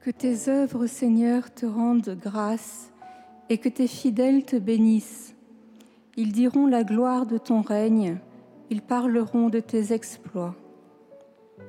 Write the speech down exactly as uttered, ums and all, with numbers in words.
Que tes œuvres, Seigneur, te rendent grâce et que tes fidèles te bénissent. Ils diront la gloire de ton règne, ils parleront de tes exploits.